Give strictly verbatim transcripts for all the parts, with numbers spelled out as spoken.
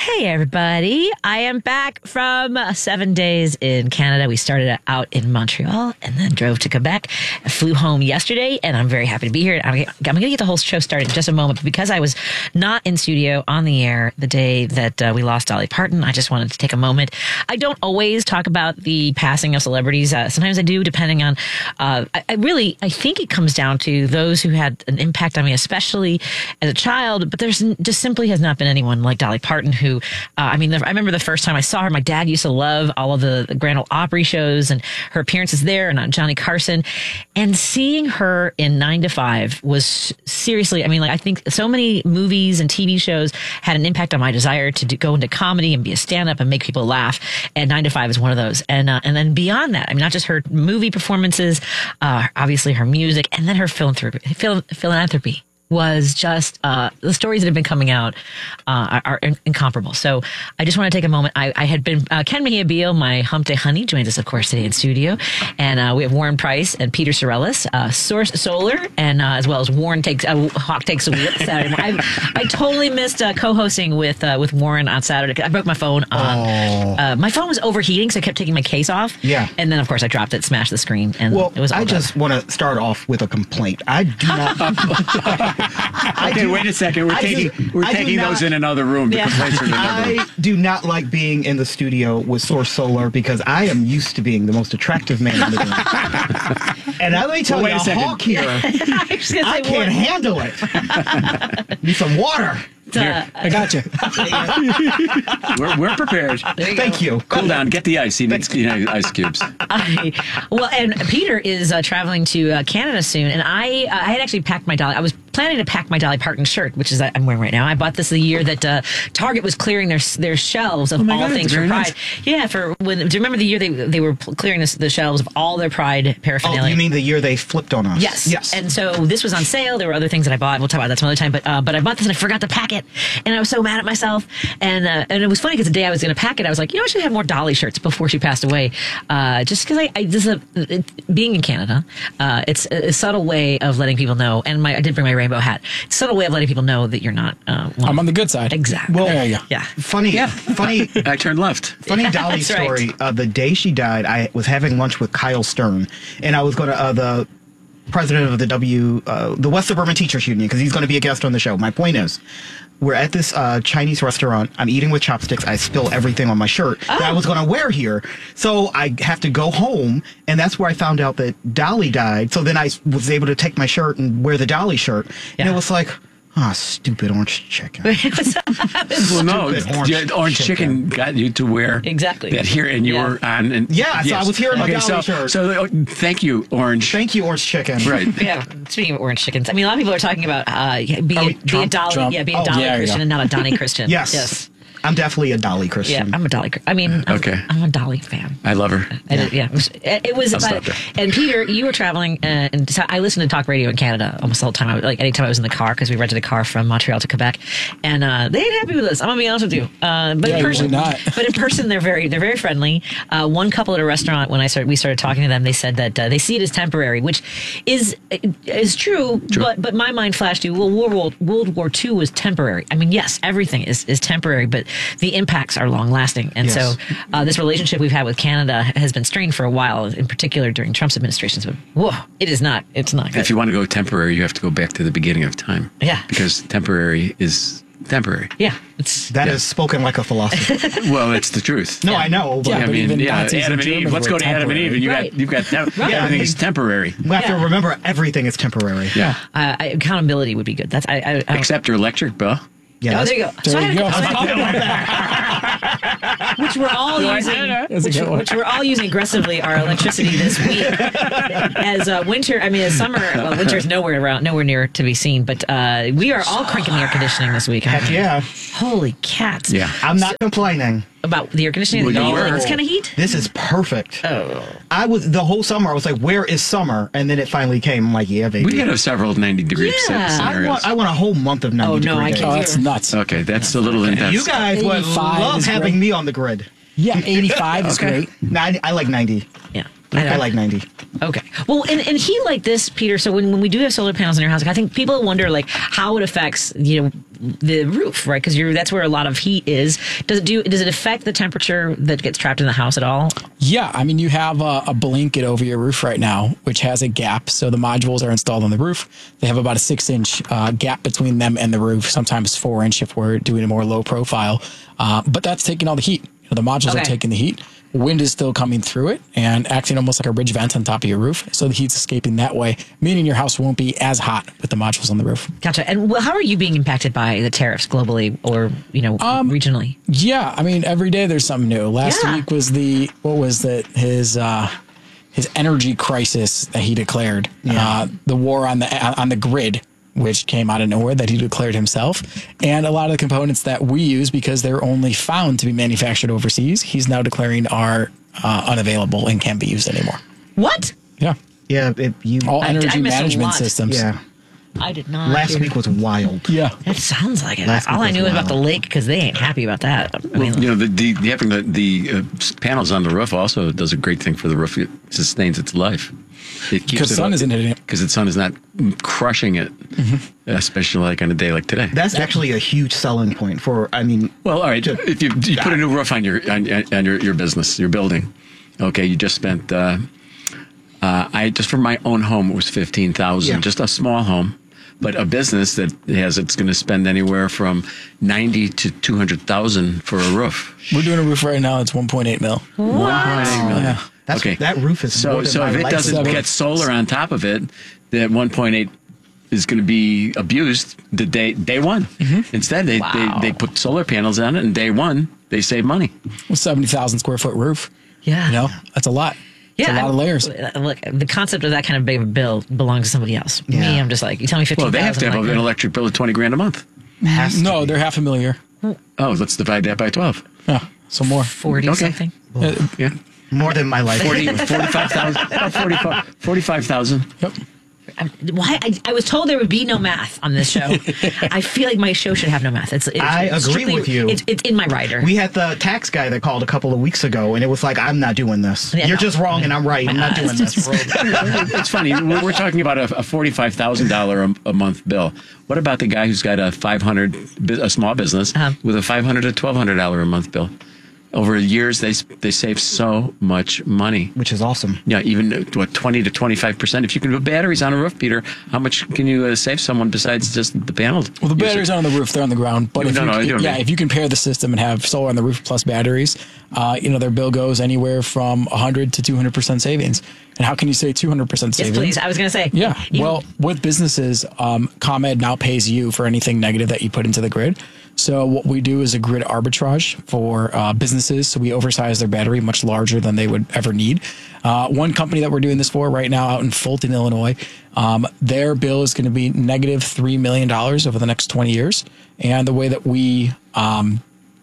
Hey, everybody. I am back from uh, seven days in Canada. We started out in Montreal and then drove to Quebec. I flew home yesterday, and I'm very happy to be here. I'm, I'm going to get the whole show started in just a moment. But because I was not in studio on the air the day that uh, we lost Dolly Parton, I just wanted to take a moment. I don't always talk about the passing of celebrities. Uh, sometimes I do, depending on, uh, I, I really, I think it comes down to those who had an impact on me, especially as a child. But there's just simply has not been anyone like Dolly Parton who, uh, I mean, the, I remember the first time I saw her, my dad used to love all of the, the Grand Ole Opry shows and her appearances there and on Johnny Carson. And seeing her in nine to five was seriously, I mean, like, I think so many movies and T V shows had an impact on my desire to do, go into comedy and be a stand-up and make people laugh. And nine to five is one of those. And, uh, and then beyond that, I mean, not just her movie performances, uh, obviously her music, and then her philanthropy, phil, philanthropy. was just uh, the stories that have been coming out uh, are, are incomparable. So I just want to take a moment. I, I had been uh, Ken Mejia Beal, my hump day honey, joins us, of course, today in studio, and uh, we have Warren Price and Peter Sorellis, uh, Source Solar, and uh, as well as Warren takes uh, Hawk takes a wheel Saturday morning. I, I totally missed uh, co-hosting with uh, with Warren on Saturday. I broke my phone. On, oh. uh, my phone was overheating, so I kept taking my case off. Yeah, and then of course I dropped it, smashed the screen, and well, it was all I done. just want to start off with a complaint. I do not. I okay, do, wait a second. We're I taking do, we're I taking not, those in another room. The Yeah. complaints are in another room. I do not like being in the studio with Source Solar because I am used to being the most attractive man in the room. And let me tell well, you, wait a a Hawk here, I, was gonna I say, can't Warren, handle it. Need some water. uh, I got you. we're, we're prepared. Thank you. Cool down. Get the ice. He needs you know, ice cubes. I, well, and Peter is uh, traveling to uh, Canada soon, and I uh, I had actually packed my Dolly. I was planning to pack my Dolly Parton shirt, which is uh, I'm wearing right now. I bought this the year that uh, Target was clearing their their shelves of Oh my all God, things it's for very Pride. nice. Yeah, for when do you remember the year they they were clearing this, the shelves of all their Pride paraphernalia? Oh, you mean the year they flipped on us? Yes. Yes. And so this was on sale. There were other things that I bought. We'll talk about that some other time. But uh, but I bought this and I forgot to pack it, and I was so mad at myself. And uh, and it was funny because the day I was going to pack it, I was like, you know, I should have more Dolly shirts before she passed away. Uh, just because I, I this is a it, being in Canada, uh, it's a, a subtle way of letting people know. And my I did bring my rainbow hat. It's a subtle way of letting people know that you're not. Uh, one I'm on the good side. Exactly. Well, there you go. Yeah. Funny, Yeah. funny. I turned left. Funny Yeah, Dolly that's right. story. Uh, the day she died, I was having lunch with Kyle Stern, and I was going to uh, the president of the W, uh, the West Suburban Teachers Union, because he's going to be a guest on the show. My point is, we're at this uh, Chinese restaurant. I'm eating with chopsticks. I spill everything on my shirt that I was going to wear here. So I have to go home, and that's where I found out that Dolly died. So then I was able to take my shirt and wear the Dolly shirt. And Yeah. it was like, ah, stupid orange chicken. Well, no, Stupid orange orange, orange chicken. chicken. got you to wear Exactly. that here, and you Yeah. were on. And, Yeah, so I was here in my okay, Dolly so, shirt. So, uh, thank you, Orange. Thank you, orange chicken. Right. Yeah, speaking of orange chickens, I mean, a lot of people are talking about uh, be, Are a, we- be a Trump? Dolly, Trump? yeah, be a Oh, Dolly yeah, Christian yeah. and not a Donny Christian. Yes. yes, I'm definitely a Dolly yeah, Christian. I'm a Dolly. I mean, I'm, Okay. I'm a Dolly fan. I love her. I did, yeah, it was. It was I'll but- stop there. and Peter, you were traveling, uh, and so I listened to talk radio in Canada almost all the time. I, was- like anytime I was in the car because we rented a car from Montreal to Quebec, and uh, they ain't happy with us. I'm gonna be honest with you. Uh, but Yeah, in person, usually not. but in person, they're very they're very friendly. Uh, one couple at a restaurant when I started we started talking to them, they said that uh, they see it as temporary, which is is true. True. But but my mind flashed to well, World War World War Two was temporary. I mean, yes, everything is is temporary, but the impacts are long lasting. And Yes. so uh, this relationship we've had with Canada has been strained for a while, in particular during Trump's administrations. But whoa, it is not. It's not good. If you want to go temporary, you have to go back to the beginning of time. Yeah. Because temporary is temporary. yeah, it's That is spoken like a philosopher. Well, it's the truth. No, I know. But Yeah, I but mean, even yeah, Nazis Adam and and Eve. Germans Let's were go to Adam and Eve, and you Right. got you've got tem- Right. everything I is mean- temporary. we have Yeah. to remember everything is temporary. Yeah. uh, I- accountability would be good. That's I. I, I Except your electric bill. Yeah, oh, that's- there you go. There so I you had go. a- I had a- which we're all using, That's a which, good one. which we're all using aggressively our electricity this week. As uh, winter, I mean, as summer, well, winter is nowhere around, nowhere near to be seen. But uh, we are all cranking the air conditioning this week. Heck yeah. Holy cats! Yeah. I'm not complaining. About the air conditioning. Well, No, you you like were. this kind of heat? This is perfect. Oh, I was the whole summer. I was like, "Where is summer?" And then it finally came. I'm like, "Yeah, baby." We could have several ninety degree Yeah. scenarios. I want. I want a whole month of ninety Oh, no, degree I days. can't. Oh, that's nuts. Okay, that's a little intense. You guys would eighty-five love is having great. me on the grid. Yeah, eighty-five is Okay. great. Nah, I, I like ninety. yeah. I like ninety. Okay. Well, and, and he like this, Peter. So when, when we do have solar panels in your house, like, I think people wonder like how it affects, you know, the roof, right? Because you're that's where a lot of heat is. Does it do? Does it affect the temperature that gets trapped in the house at all? Yeah, I mean, you have a, a blanket over your roof right now, which has a gap. So the modules are installed on the roof. They have about a six inch uh, gap between them and the roof, sometimes four inch if we're doing a more low profile. Uh, but that's taking all the heat. You know, the modules Okay. are taking the heat. Wind is still coming through it and acting almost like a ridge vent on top of your roof. So the heat's escaping that way, meaning your house won't be as hot with the modules on the roof. Gotcha. And well, how are you being impacted by the tariffs globally or, you know, Um, regionally? Yeah, I mean, every day there's something new. Last Yeah. week was the, what was that, his, uh, his energy crisis that he declared. Uh, the war on the, on the grid, which came out of nowhere that he declared himself. And a lot of the components that we use, because they're only found to be manufactured overseas, he's now declaring are uh, unavailable and can't be used anymore. What? Yeah. Yeah, it, you. All I- I energy missed a management lot. systems. Yeah. I did not. Last hear- week was wild. Yeah. That sounds like it. Last All week I was knew was about the wild. lake because they ain't happy about that. I mean, You know, the the, the having the, the uh, panels on the roof also does a great thing for the roof. It sustains its life. It keeps Because it sun isn't hitting it. because the sun is not crushing it, especially like on a day like today. That's actually a huge selling point for. I mean, Well, all right. If you, you put a new roof on your on, on your, your business, your building, okay, you just spent. Uh, uh, I just for my own home it was fifteen thousand, Yeah. just a small home, but a business that has it's going to spend anywhere from ninety to two hundred thousand for a roof. We're doing a roof right now. It's one point eight mil. One point eight million. Yeah. That's, Okay. that roof is So more than so my if it life doesn't is worth. get solar on top of it, that one point eight is going to be abused the day day one. Instead, they, Wow. they they put solar panels on it, and day one they save money. seventy thousand square foot roof. yeah. You know, that's a lot. It's a lot of layers. I'm- Look, the concept of that kind of big of a bill belongs to somebody else. Me, Yeah. I'm just like, you tell me fifteen Well, thousand. they have to have an electric bill of twenty grand a month. Has to No, be. they're half a mil a year. Oh, let's divide that by twelve. Yeah, so more. forty Okay. something. Uh, Yeah. more than my life. forty, forty-five thousand. About forty-five forty-five thousand. Yep. I'm- Why? I, I was told there would be no math on this show. I feel like my show should have no math. It's, it's I agree strictly- with you. It's, it's in my rider. We had the tax guy that called a couple of weeks ago, and it was like, I'm not doing this. Yeah, You're no. just wrong, and I'm right. I'm not Uh, doing it's this. just- It's funny. We're, we're talking about a, a forty-five thousand dollar a month bill. What about the guy who's got a five hundred bu- a small business Uh-huh. with a five hundred to twelve hundred dollar a month bill? Over years, they s- they save so much money. Which is awesome. Yeah, even uh, what twenty to twenty-five percent. If you can put batteries on a roof, Peter, how much can you uh, save someone besides just the panel? Well, the batteries aren't on the roof; they're on the ground. But No, if no, you, no, I do yeah, mean- if you can pair the system and have solar on the roof plus batteries, uh, you know their bill goes anywhere from one hundred to two hundred percent savings. And how can you say two hundred percent yes, savings? please. I was going to say. Yeah. even- Well, with businesses, um, ComEd now pays you for anything negative that you put into the grid. So what we do is a grid arbitrage for uh, businesses. So we oversize their battery much larger than they would ever need. Uh, one company that we're doing this for right now out in Fulton, Illinois, um, their bill is going to be negative three million dollars over the next twenty years. And the way that we um,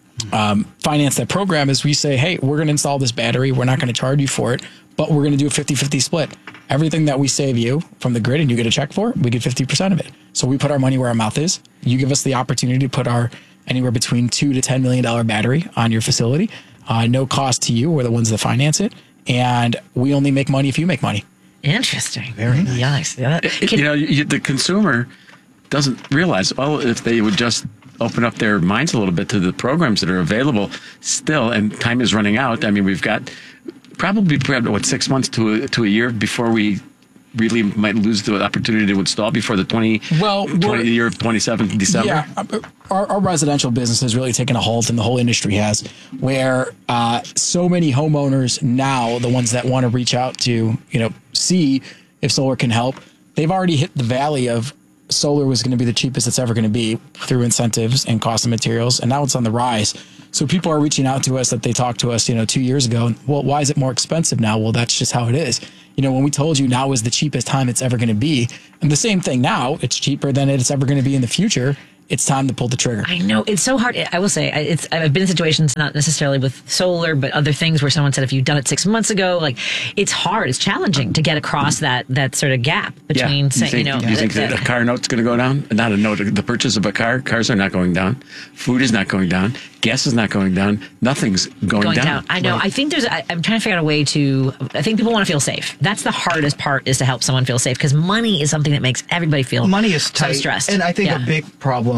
um, finance that program is we say, hey, we're going to install this battery. We're not going to charge you for it, but we're going to do a fifty-fifty split. Everything that we save you from the grid and you get a check for, we get fifty percent of it. So we put our money where our mouth is. You give us the opportunity to put our anywhere between two to ten million dollar battery on your facility. Uh, no cost to you. We're the ones that finance it. And we only make money if you make money. Interesting. Very nice. Yikes. Yeah, that- It- can- you know, you, the consumer doesn't realize, well, if they would just open up their minds a little bit to the programs that are available still, and time is running out. I mean, we've got probably, probably what, six months to a, to a year before we really might lose the opportunity to install before the twenty, Well, we're- twenty year of twenty-seventh December. Yeah, uh, our, our residential business has really taken a halt, and the whole industry has, where uh, so many homeowners now, the ones that want to reach out to, you know, see if solar can help, they've already hit the valley of solar was going to be the cheapest it's ever going to be through incentives and cost of materials, and now it's on the rise. So people are reaching out to us that they talked to us, you know, two years ago. Well, why is it more expensive now? Well, that's just how it is. You know, when we told you now is the cheapest time it's ever going to be, and the same thing now, it's cheaper than it's ever going to be in the future. It's time to pull the trigger. I know it's so hard. I will say I- it's. I've been in situations, not necessarily with solar, but other things where someone said, "If you'd done it six months ago, like it's hard, it's challenging to get across that that sort of gap between, you saying, think, you know, you think that- that a car note's going to go down? Not a note. The purchase of a car. Cars are not going down. Food is not going down. Gas is not going down. Nothing's going, going down. down. I know. I think there's. I, I'm trying to figure out a way to. I think people want to feel safe. That's the hardest part, is to help someone feel safe, because money is something that makes everybody feel Money is so tight. stressed. And I think Yeah. a big problem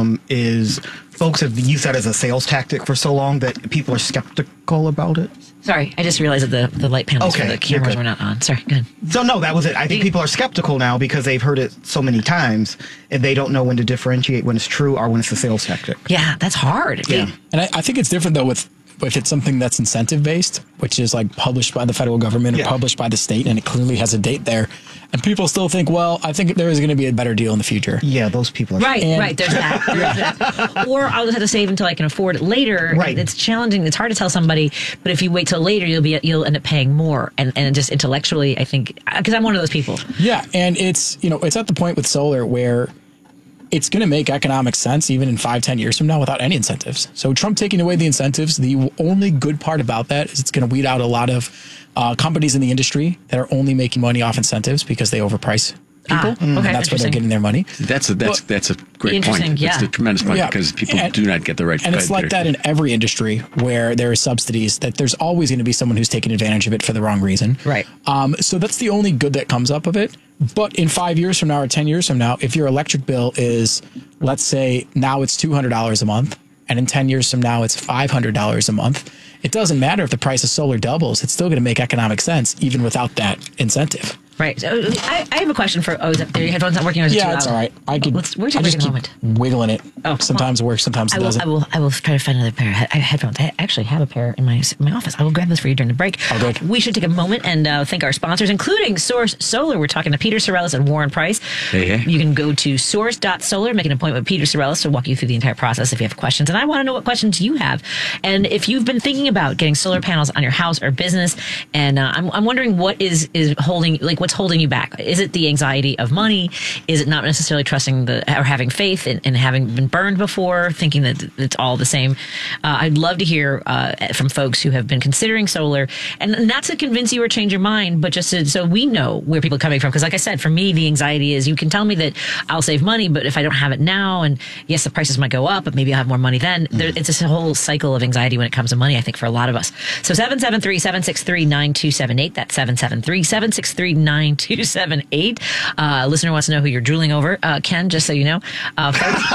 problem is folks have used that as a sales tactic for so long that people are skeptical about it. Sorry, I just realized that the, the light panels Okay, for the cameras you're good. were not on. Sorry, go ahead. So no, that was it. I think You- people are skeptical now because they've heard it so many times and they don't know when to differentiate when it's true or when it's a sales tactic. Yeah, that's hard. Yeah. And I, I think it's different though with if it's something that's incentive based, which is like published by the federal government or Yeah. published by the state, and it clearly has a date there, and people still think, well, I think there is going to be a better deal in the future. Yeah, those people are Right, And- right. There's that. There's that. Or I'll just have to save until I can afford it later. Right. It's challenging. It's hard to tell somebody, but if you wait till later, you'll be you'll end up paying more. And and just intellectually, I think because I'm one of those people. Yeah, and it's you know it's at the point with solar where it's going to make economic sense even in five, ten years from now without any incentives. So Trump taking away the incentives, the only good part about that is it's going to weed out a lot of uh, companies in the industry that are only making money off incentives because they overprice people. Ah, okay, and that's where they're interesting. getting their money. That's a that's Well, that's a great Interesting, point. yeah. That's a tremendous point Yeah. because people And- do not get the right. And it's like that in every industry where there are subsidies, that there's always going to be someone who's taking advantage of it for the wrong reason. Right. Um, so that's the only good that comes up of it. But in five years from now or ten years from now, if your electric bill is, let's say now it's two hundred dollars a month, and in ten years from now it's five hundred dollars a month, it doesn't matter if the price of solar doubles. It's still going to make economic sense even without that incentive. Right. So I, I have a question for. Oh, is that, are your headphones not working? Or is it Yeah, too it's loud? all right. I could. Let's. We're I taking just a keep moment. wiggling it. Oh, sometimes well, it works, sometimes I it will, doesn't. I will. I will try to find another pair of head- headphones. I actually have a pair in my in my office. I will grab this for you during the break. Oh, good. We should take a moment and uh, thank our sponsors, including Source Solar. We're talking to Peter Sorellis and Warren Price. Hey, hey. You can go to source dot solar, make an appointment with Peter Sorellis to walk you through the entire process if you have questions. And I want to know what questions you have. And if you've been thinking about getting solar panels on your house or business, and uh, I'm, I'm wondering what is is holding, like what's holding you back? Is it the anxiety of money? Is it not necessarily trusting the or having faith and, and having been burned before, thinking that it's all the same? Uh, I'd love to hear uh, from folks who have been considering solar, and not to convince you or change your mind, but just to, so we know where people are coming from. Because, like I said, for me, the anxiety is you can tell me that I'll save money, but if I don't have it now, and yes, the prices might go up, but maybe I'll have more money then. There, it's this whole cycle of anxiety when it comes to money, I think, for a lot of us. So seven seven three, seven six three, nine two seven eight. That's seven seven three, seven six three, nine two seven eight. Uh, listener wants to know who you're drooling over. Uh, Ken, just so you know. Uh,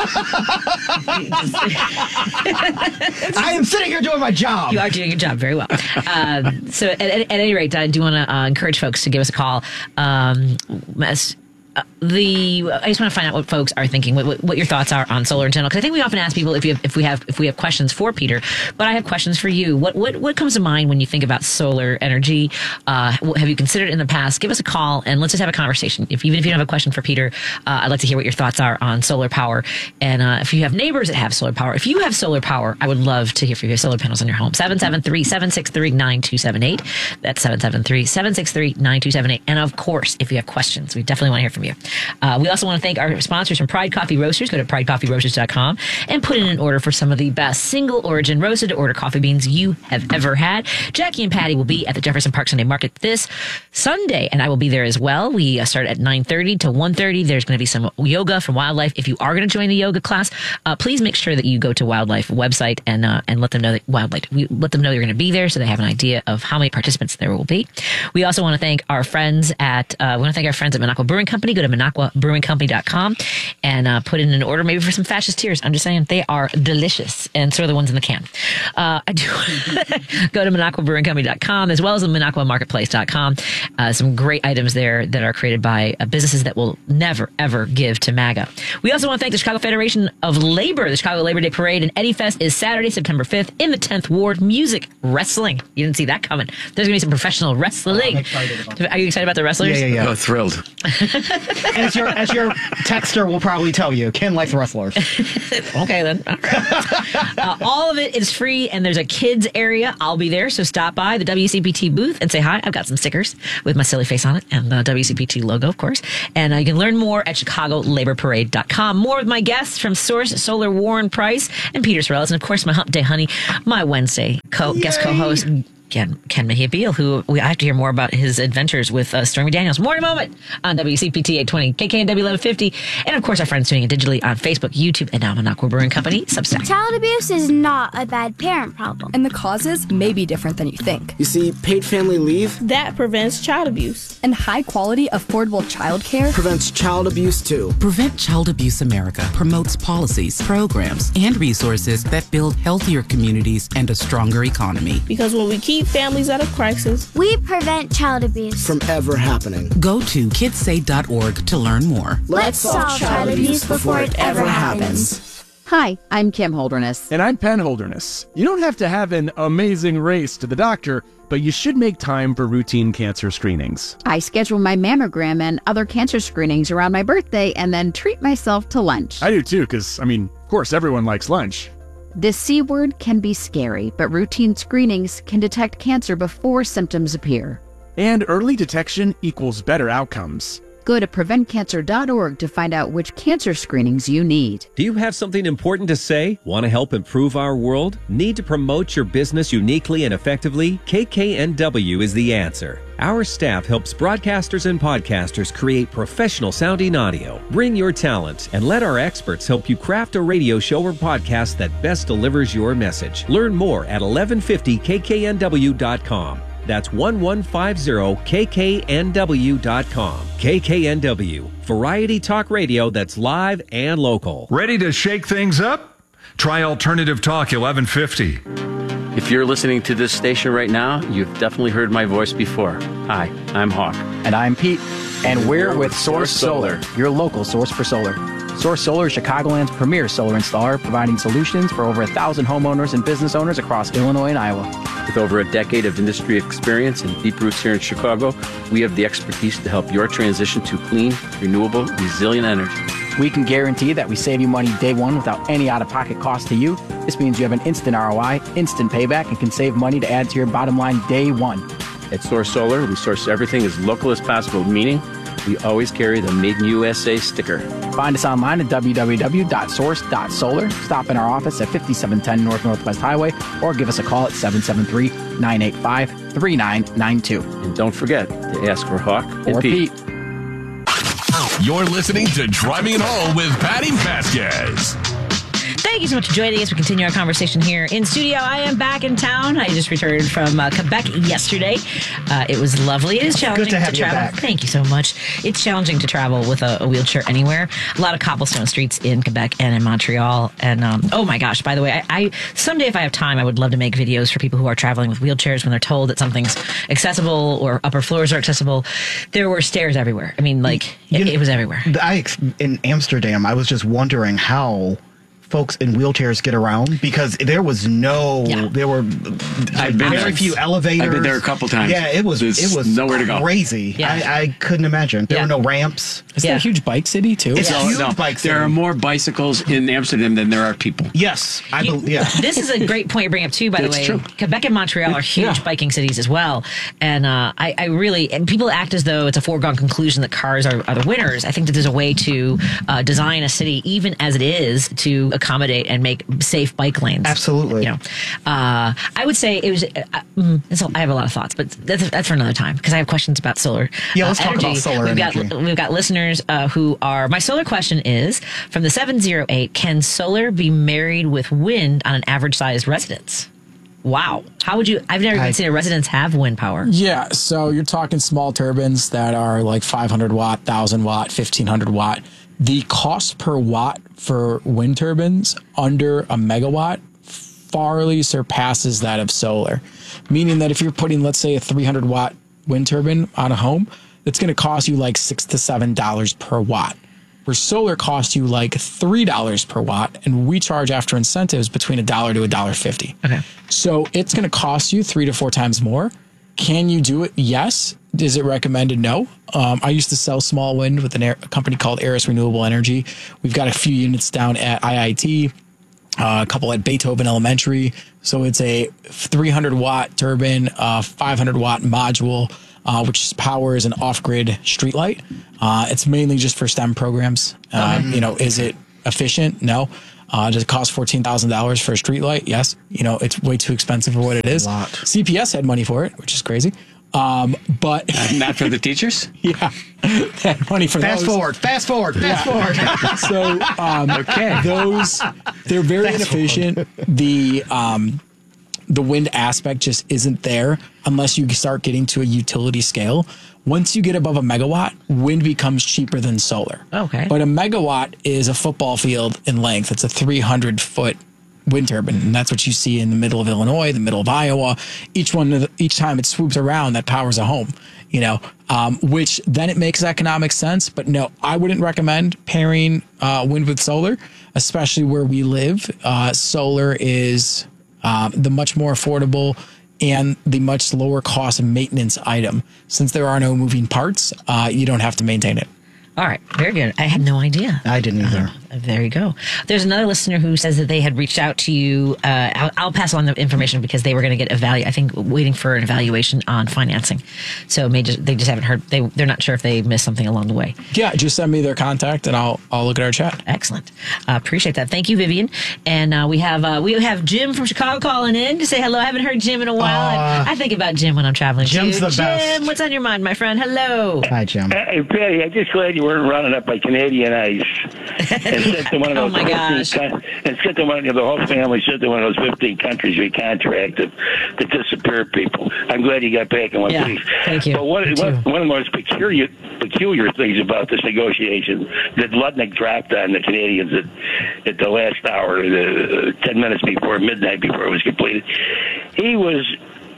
I am sitting here doing my job. You are doing your job very well. Um, so, at, at, at any rate, I do want to uh, encourage folks to give us a call. Um, as, uh, the I just want to find out what folks are thinking, what, what, what your thoughts are on solar in general. Because I think we often ask people if you have, if we have if we have questions for Peter, but I have questions for you. What what what comes to mind when you think about solar energy? Uh, what have you considered in the past? Give us a call and let's just have a conversation. If even if you don't have a question for Peter, uh, I'd like to hear what your thoughts are on solar power. And uh, if you have neighbors that have solar power, if you have solar power, I would love to hear from you. Solar panels on your home. seven seven three, seven six three, nine two seven eight. That's seven seven three, seven six three, nine two seven eight. And of course, if you have questions, we definitely want to hear from you. Uh, we also want to thank our sponsors from Pride Coffee Roasters. Go to pride coffee roasters dot com and put in an order for some of the best single origin roasted to order coffee beans you have ever had. Jackie and Patty will be at the Jefferson Park Sunday Market this Sunday, and I will be there as well. We uh, start at nine thirty to one thirty. There's going to be some yoga from Wildlife. If you are going to join the yoga class, uh, please make sure that you go to Wildlife website and uh, and let them know that Wildlife. We let them know you're going to be there, so they have an idea of how many participants there will be. We also want to thank our friends at uh, we want to thank our friends at Minocqua Brewing Company. Go to minocqua brewing company dot com and uh, put in an order maybe for some fascist tears. I'm just saying they are delicious, and so are the ones in the can. Uh, I do go to minocqua brewing company dot com as well as the minocqua marketplace dot com. Uh, some great items there that are created by uh, businesses that will never ever give to MAGA. We also want to thank the Chicago Federation of Labor. The Chicago Labor Day Parade and Eddie Fest is Saturday, September fifth in the tenth Ward. Music, wrestling. You didn't see that coming. There's gonna be some professional wrestling. I'm excited about that. Are you excited about the wrestlers? Yeah, yeah, yeah. Oh, thrilled. As your as your texter will probably tell you, Ken likes wrestlers. Okay, then. All right. uh, all of it is free, and there's a kids area. I'll be there, so stop by the W C P T booth and say hi. I've got some stickers with my silly face on it and the W C P T logo, of course. And uh, you can learn more at chicago labor parade dot com. More with my guests from Source Solar, Warren Price and Peter Sorellis, and of course my Hump Day Honey, my Wednesday co- guest co-host. Ken, Ken Mejia Beal, who we I have to hear more about his adventures with uh, Stormy Daniels. More in a moment on W C P T eight twenty, K K N W eleven fifty, and of course our friends doing it digitally on Facebook, YouTube, and Almanacor Brewing Company, Substack. Child abuse is not a bad parent problem. And the causes may be different than you think. You see, paid family leave that prevents child abuse. And high quality, affordable childcare prevents child abuse too. Prevent Child Abuse America promotes policies, programs, and resources that build healthier communities and a stronger economy. Because when we keep families out of crisis, we prevent child abuse from ever happening. Go to kids say dot org to learn more. Let's solve child abuse before it ever happens. Hi, I'm Kim Holderness. And I'm Penn Holderness. You don't have to have an amazing race to the doctor, but you should make time for routine cancer screenings. I schedule my mammogram and other cancer screenings around my birthday and then treat myself to lunch. I do too, because, I mean, of course, everyone likes lunch. The C word can be scary, but routine screenings can detect cancer before symptoms appear. And early detection equals better outcomes. Go to prevent cancer dot org to find out which cancer screenings you need. Do you have something important to say? Want to help improve our world? Need to promote your business uniquely and effectively? K K N W is the answer. Our staff helps broadcasters and podcasters create professional sounding audio. Bring your talent and let our experts help you craft a radio show or podcast that best delivers your message. Learn more at eleven fifty K K N W dot com. That's eleven fifty K K N W dot com. K K N W, variety talk radio that's live and local. Ready to shake things up? Try Alternative Talk eleven fifty. If you're listening to this station right now, you've definitely heard my voice before. Hi, I'm Hawk. And I'm Pete. And we're with Source Solar, your local source for solar. Source Solar is Chicagoland's premier solar installer, providing solutions for over a thousand homeowners and business owners across Illinois and Iowa. With over a decade of industry experience and deep roots here in Chicago, we have the expertise to help your transition to clean, renewable, resilient energy. We can guarantee that we save you money day one without any out-of-pocket cost to you. This means you have an instant R O I, instant payback, and can save money to add to your bottom line day one. At Source Solar, we source everything as local as possible, meaning we always carry the Made in U S A sticker. Find us online at w w w dot source dot solar. Stop in our office at fifty-seven ten North Northwest Highway or give us a call at seven seven three, nine eight five, three nine nine two. And don't forget to ask for Hawk and or Pete. Pete. You're listening to Driving It Home with Patty Vasquez. Thank you so much for joining us. We continue our conversation here in studio. I am back in town. I just returned from uh, Quebec yesterday. Uh, it was lovely. It is challenging Good to have to you travel. back. Thank you so much. It's challenging to travel with a, a wheelchair anywhere. A lot of cobblestone streets in Quebec and in Montreal. And um, oh my gosh, by the way, I, I someday if I have time, I would love to make videos for people who are traveling with wheelchairs when they're told that something's accessible or upper floors are accessible. There were stairs everywhere. I mean, like, You it, know, it was everywhere. I in Amsterdam, I was just wondering how folks in wheelchairs get around because there was no, Yeah. there were I've been very there. few elevators. I've been there a couple times. Yeah, it was There's it was nowhere to go. crazy. Yeah. I, I couldn't imagine. There Yeah. were no ramps. It's Yeah. a huge bike city, too. It's No, huge no, bike there city. are more bicycles in Amsterdam than there are people. Yes, I You- believe. Yeah. This is a great point you bring up too, by the It's way. true. Quebec and Montreal are huge Yeah. biking cities as well. And uh, I, I really, and people act as though it's a foregone conclusion that cars are, are the winners. I think that there's a way to uh, design a city, even as it is, to accommodate and make safe bike lanes. Absolutely. You know, uh, I would say it was, uh, mm, so I have a lot of thoughts, but that's, that's for another time because I have questions about solar Yeah, let's uh, talk energy. about solar we've energy. Got, we've got listeners uh, who are, my solar question is from the seven oh eight, can solar be married with wind on an average sized residence? Wow. How would you, I've never even I- seen a residence have wind power. Yeah, so you're talking small turbines that are like five hundred watt, one thousand watt, fifteen hundred watt. The cost per watt for wind turbines under a megawatt farly surpasses that of solar. Meaning that if you're putting, let's say, a three hundred watt wind turbine on a home, it's going to cost you like six to seven dollars per watt. Where solar costs you like three dollars per watt, and we charge after incentives between a dollar to a dollar fifty. Okay. So it's going to cost you three to four times more. Can you do it? Yes. Is it recommended? No. Um, I used to sell small wind with an air, a company called Aris Renewable Energy. We've got a few units down at I I T, uh, a couple at Beethoven Elementary. So it's a three hundred watt turbine, uh, five hundred watt module, uh, which powers an off-grid streetlight. Uh, it's mainly just for STEM programs. Uh, Mm-hmm. You know, is it efficient? No. Uh, does it cost fourteen thousand dollars for a street light? Yes. You know, it's way too expensive for what it is. A lot. C P S had money for it, which is crazy. Um, but not for the teachers. Yeah, they had money for fast those. forward, fast forward, fast forward. So um, okay, those they're very Fast inefficient. forward. The um, the wind aspect just isn't there unless you start getting to a utility scale. Once you get above a megawatt, wind becomes cheaper than solar. Okay, but a megawatt is a football field in length. It's a three hundred foot wind turbine, and that's what you see in the middle of Illinois, the middle of Iowa. Each one, of the, each time it swoops around, that powers a home. You know, um, which then it makes economic sense. But no, I wouldn't recommend pairing uh, wind with solar, especially where we live. Uh, solar is um, the much more affordable and the much lower cost maintenance item. Since there are no moving parts, uh, you don't have to maintain it. All right, very good. I had no idea. I didn't either. Uh, there you go. There's another listener who says that they had reached out to you. Uh, I'll, I'll pass on the information because they were going to get evalu- I think waiting for an evaluation on financing. So may just, they just haven't heard. They they're not sure if they missed something along the way. Yeah, just send me their contact and I'll I'll look at our chat. Excellent. Uh, appreciate that. Thank you, Vivian. And uh, we have uh, we have Jim from Chicago calling in to say hello. I haven't heard Jim in a while. Uh, I, I think about Jim when I'm traveling. Jim's too. the best. Jim, what's on your mind, my friend? Hello. Hi, Jim. Hey, Patty, I'm just glad you weren't running up by Canadian Ice and said to one of those Oh, my gosh. fifteen, and said to one of the whole family said to one of those fifteen countries we contracted to disappear people. I'm glad you got back in one Yeah, piece. thank you. But what, Me what, too. one of the most peculiar peculiar things about this negotiation that Ludnick dropped on the Canadians at, at the last hour, the uh, ten minutes before midnight, before it was completed, he was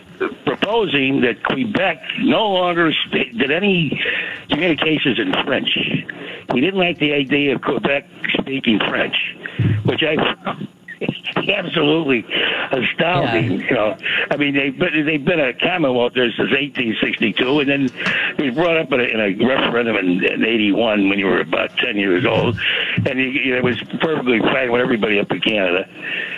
proposing that Quebec no longer st- did any communications in French. He didn't like the idea of Quebec speaking French, which I found absolutely astounding. Yeah. You know, I mean, they but they've been a Commonwealth there since eighteen sixty-two, and then it was brought up in a, in a referendum in, in eighty-one when you were about ten years old, and you, you know, it was perfectly fine with everybody up in Canada.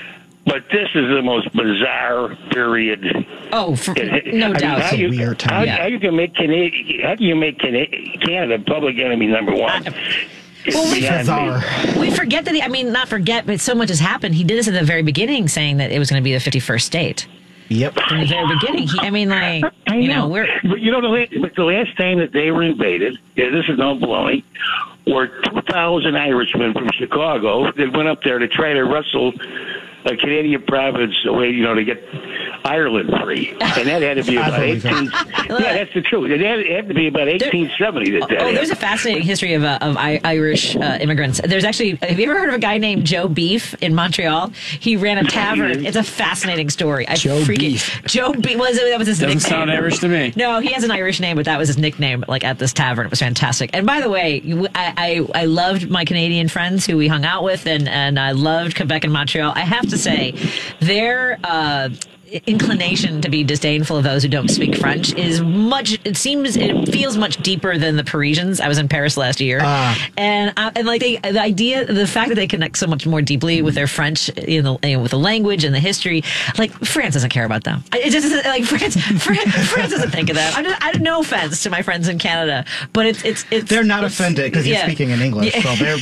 But this is the most bizarre period. Oh, for, no I mean, doubt. how, you, weird time. how, Yeah. how you can make Canada, how can you make Canada, Canada public enemy number one? It's Well, we- beyond me. Bizarre. We forget that, he, I mean, not forget, but so much has happened. He did this at the very beginning, saying that it was going to be the fifty-first state. Yep. From the very beginning. He, I mean, like, I you know, know, we're. but you know, the last, but the last time that they were invaded, yeah, this is no baloney, were two thousand Irishmen from Chicago that went up there to try to wrestle a Canadian province away, you know, to get Ireland free. And that had to be I about believe it. eighteen. Yeah, that's the truth. It had, it had to be about eighteen seventy that that Oh, there's a happened. fascinating history of, uh, of I- Irish uh, immigrants. There's actually, have you ever heard of a guy named Joe Beef in Montreal? He ran a tavern. It's a fascinating story. I Joe freaking, Beef. Joe Beef. Was it, that was his Doesn't nickname. sound Irish to me. No, he has an Irish name, but that was his nickname. Like at this tavern, it was fantastic. And by the way, you- I, I I loved my Canadian friends who we hung out with, and and I loved Quebec and Montreal. I have to say, their uh, inclination to be disdainful of those who don't speak French is much. It seems it feels much deeper than the Parisians. I was in Paris last year, Ah. and uh, and like they, the idea, the fact that they connect so much more deeply with their French, you know, with the language and the history. Like France doesn't care about them. It just isn't, like France. France, France doesn't think of them. I, just, I no offense to my friends in Canada, but it's it's it's. They're not it's- offended because you're yeah. speaking in English. Yeah. So they're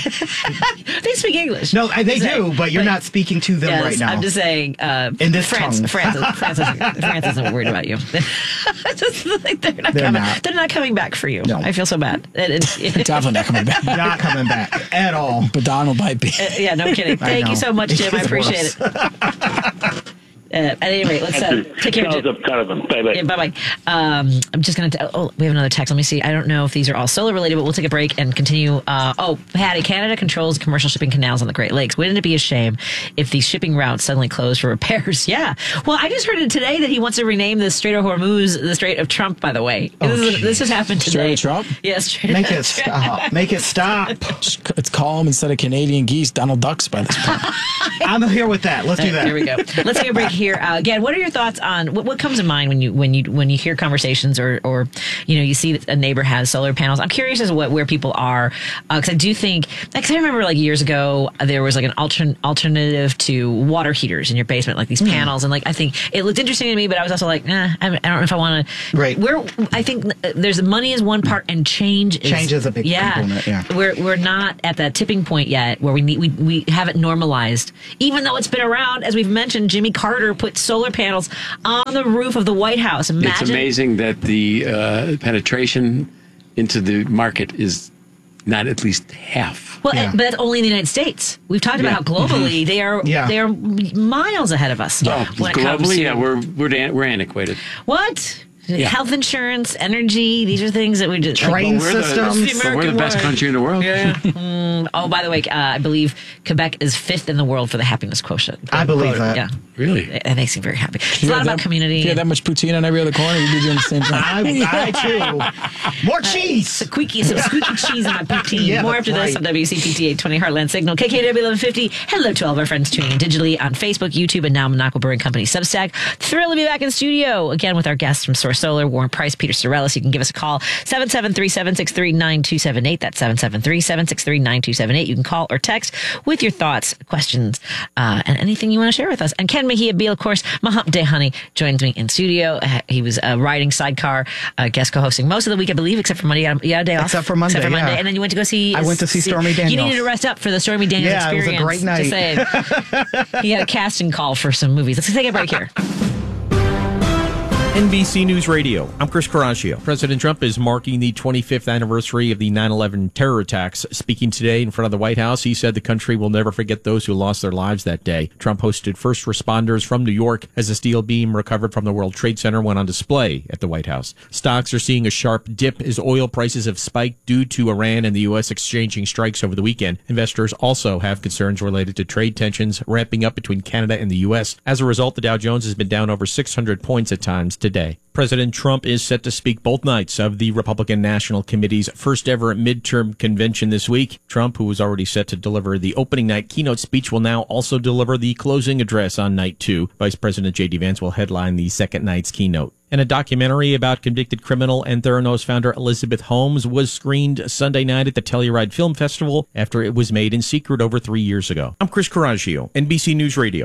They speak English. no, they I'm do, saying, but you're like, not speaking to them yes, right now. I'm just saying. Uh, In this France, tongue. France, France, isn't, France isn't worried about you. Just like they're not They're coming. not. They're not coming back for you. No. I feel so bad. It- it- Definitely not coming back. not coming back at all. But Donald might be. Uh, yeah, no kidding. I Thank you know. so much, Jim. I It's appreciate worse. it. Uh, at any rate, let's uh, take care of Jim. Bye bye. Yeah, bye bye. Um, I'm just going to. Oh, we have another text. Let me see. I don't know if these are all solar related, but we'll take a break and continue. Uh, oh, Patty, Canada controls commercial shipping canals on the Great Lakes. Wouldn't it be a shame if these shipping routes suddenly closed for repairs? Yeah. Well, I just heard it today that he wants to rename the Strait of Hormuz the Strait of Trump, by the way. Oh, this, is, geez. this just happened today. Strait of Trump? Yeah, Strait Make of it stop. Make it stop. It's call 'em instead of Canadian geese, Donald Ducks by this point. I'm here with that. Let's do that. Here we go. Let's take a break here. here. Uh, again, what are your thoughts on what, what comes to mind when you when you when you hear conversations or or you know you see that a neighbor has solar panels? I'm curious as to what where people are because uh, I do think because I remember like years ago there was like an altern, alternative to water heaters in your basement, like these mm. panels, and like I think it looked interesting to me, but I was also like, eh, I don't know if I want to. Right. Where I think there's money is one part and change is change is a big yeah, component. Yeah. We're we're not at that tipping point yet where we need we we haven't normalized, even though it's been around. As we've mentioned, Jimmy Carter put solar panels on the roof of the White House. Imagine. It's amazing that the uh, penetration into the market is not at least half. Well, Yeah. but that's only in the United States. We've talked about Yeah. how globally Mhm. they are Yeah. they are miles ahead of us. Oh, when it comes globally, to- yeah, we're we're we're antiquated. What? Yeah. Health insurance, energy, these are things that we just... Train But we're the- systems. but we're the best country in the world. Yeah. mm, oh, by the way, uh, I believe Quebec is fifth in the world for the happiness quotient. I believe that. Yeah. Really? It, it makes me very happy. It's You a lot have about that- community. If you had that much poutine on every other corner, you'd be doing the same thing. I, I too. More cheese. Squeaky, some squeaky cheese in my poutine. Yeah, More after right. this on W C P T eight twenty Heartland Signal, K K W eleven fifty. Hello to all of our friends tuning in digitally on Facebook, YouTube, and now Monaco Brewing Company Substack. Thrilled to be back in studio again with our guests from Source Solar, Warren Price, Peter Sorellis. You can give us a call, seven seven three, seven six three, nine two seven eight. That's seven seven three, seven six three, nine two seven eight. You can call or text with your thoughts, questions, uh, and anything you want to share with us. And Ken Mejia Beal, of course, my hump day honey, joins me in studio. Uh, he was uh, riding sidecar, uh, guest co-hosting most of the week, I believe, except for Monday. You had a- you had a day off. Except for Monday, Except for Monday. yeah. And then you went to go see... I went to see Stormy Daniels. You needed to rest up for the Stormy Daniels Yeah, it was a experience. great night. Just saying. He had a casting call for some movies. Let's take a break here. N B C News Radio. I'm Chris Caraccio. President Trump is marking the twenty-fifth anniversary of the nine eleven terror attacks. Speaking today in front of the White House, he said the country will never forget those who lost their lives that day. Trump hosted first responders from New York as a steel beam recovered from the World Trade Center went on display at the White House. Stocks are seeing a sharp dip as oil prices have spiked due to Iran and the U S exchanging strikes over the weekend. Investors also have concerns related to trade tensions ramping up between Canada and the U S. As a result, the Dow Jones has been down over six hundred points at times today. President Trump is set to speak both nights of the Republican National Committee's first ever midterm convention this week. Trump, who was already set to deliver the opening night keynote speech, will now also deliver the closing address on night two. Vice President J D Vance will headline the second night's keynote. And a documentary about convicted criminal and Theranos founder Elizabeth Holmes was screened Sunday night at the Telluride Film Festival after it was made in secret over three years ago. I'm Chris Caraccio, N B C News Radio.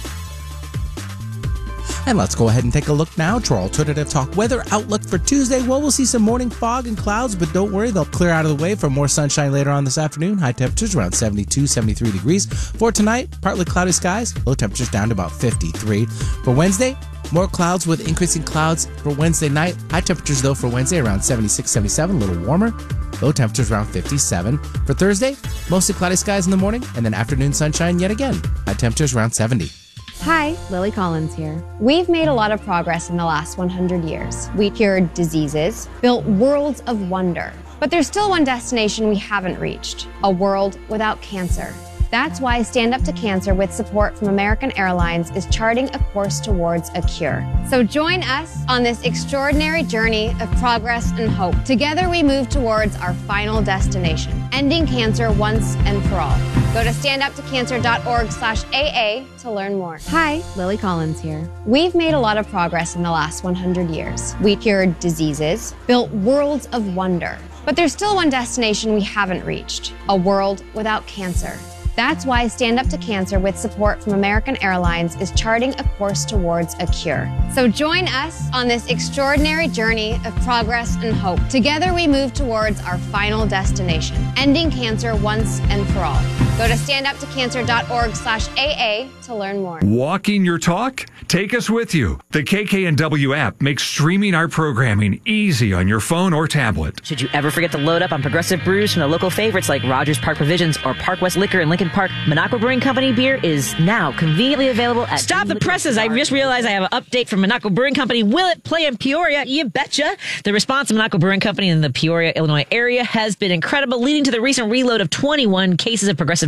And let's go ahead and take a look now to our alternative talk weather outlook for Tuesday. Well, we'll see some morning fog and clouds, but don't worry, they'll clear out of the way for more sunshine later on this afternoon. High temperatures around seventy-two, seventy-three degrees. For tonight, partly cloudy skies, low temperatures down to about fifty-three. For Wednesday, more clouds with increasing clouds for Wednesday night. High temperatures, though, for Wednesday around seventy-six, seventy-seven, a little warmer. Low temperatures around fifty-seven. For Thursday, mostly cloudy skies in the morning, and then afternoon sunshine yet again. High temperatures around seventy. Hi, Lily Collins here. We've made a lot of progress in the last one hundred years. We cured diseases, built worlds of wonder. But there's still one destination we haven't reached, a world without cancer. That's why Stand Up to Cancer, with support from American Airlines, is charting a course towards a cure. So join us on this extraordinary journey of progress and hope. Together we move towards our final destination, ending cancer once and for all. Go to stand up to cancer dot org slash A A to learn more. Hi, Lily Collins here. We've made a lot of progress in the last one hundred years. We cured diseases, built worlds of wonder. But there's still one destination we haven't reached, a world without cancer. That's why Stand Up to Cancer, with support from American Airlines, is charting a course towards a cure. So join us on this extraordinary journey of progress and hope. Together we move towards our final destination, ending cancer once and for all. Go to stand up to cancer dot org slash A A to learn more. Walking your talk? Take us with you. The K K N W app makes streaming our programming easy on your phone or tablet. Should you ever forget to load up on Progressive brews from the local favorites like Rogers Park Provisions or Park West Liquor in Lincoln Park, Monaco Brewing Company beer is now conveniently available at... Stop the presses! I just realized I have an update from Monaco Brewing Company. Will it play in Peoria? You betcha! The response to Monaco Brewing Company in the Peoria, Illinois area has been incredible, leading to the recent reload of twenty-one cases of Progressive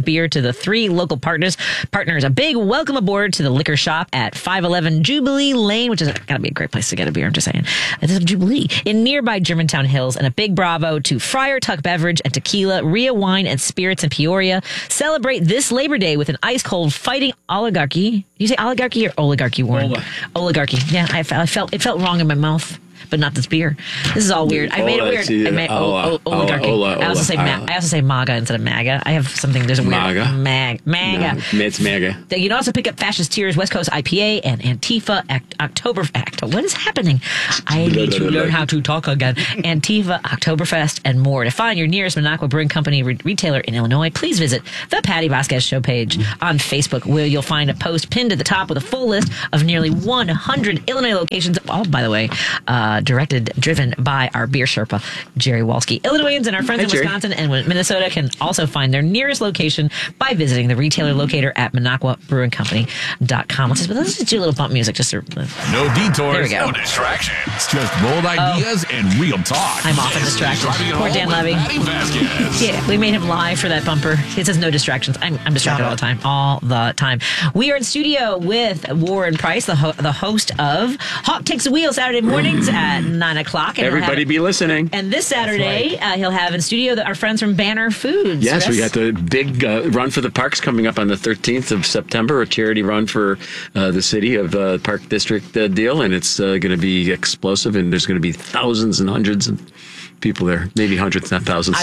of beer to the three local partners. Partners, a big welcome aboard to the liquor shop at five eleven Jubilee Lane, which is got to be a great place to get a beer. I'm just saying. It's Jubilee in nearby Germantown Hills, and a big bravo to Friar Tuck Beverage and Tequila, Ria Wine and Spirits in Peoria. Celebrate this Labor Day with an ice cold fighting oligarchy. Did you say oligarchy or oligarchy, Warren? Ola. Oligarchy. Yeah, I felt, I felt it felt wrong in my mouth. But not this beer. This is all weird. I made it weird. I made Ola, o- o- oligarchy. Ola, Ola, I also say Ola. ma- I also say MAGA instead of MAGA. I have something. There's a weird MAGA? mag MAGA. No, it's MAGA. You can also pick up Fascist Tears West Coast I P A and Antifa Act- October Act. What is happening? I need to learn how to talk again. Antifa Oktoberfest and more. To find your nearest Minocqua Brewing Company re- retailer in Illinois, please visit the Patty Vasquez Show page on Facebook, where you'll find a post pinned at the top with a full list of nearly one hundred Illinois locations. All, by the way, uh, directed, driven by our beer Sherpa, Jerry Walski. Illinoisans and our friends Hi, in Jerry. Wisconsin and Minnesota can also find their nearest location by visiting the retailer locator at Minocqua Brewing Company dot com. Let's just, let's just do a little bump music. Just to, No detours, There we go. no distractions. Just bold ideas and real talk. I'm often This is distracted. Driving It Poor Home Dan with Levy. Patty Vasquez. Yeah, we made him lie for that bumper. It says no distractions. I'm, I'm distracted all the time. All the time. We are in studio with Warren Price, the, ho- the host of Hawk Takes the Wheel Saturday mornings at nine o'clock. And he'll Everybody have- be listening. And this Saturday, uh, he'll have in studio the, our friends from Banner Foods. Yes, we Yes? got the big uh, run for the parks coming up on the thirteenth of September, a charity run for uh, the city of uh, Park District uh, deal, and it's uh, going to be explosive, and there's going to be thousands and hundreds of people there, maybe hundreds, not thousands.